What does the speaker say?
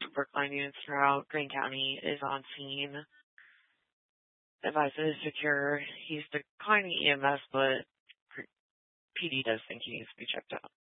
Brookline units throughout Greene County is on scene. Advice is secure. He's declining EMS, but PD does think he needs to be checked out.